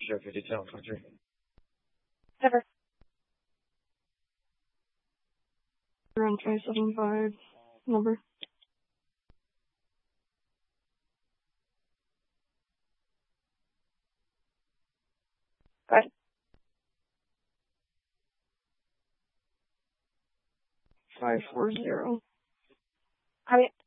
Sure, 52 country. Never. Around 575 number. Got it. 540.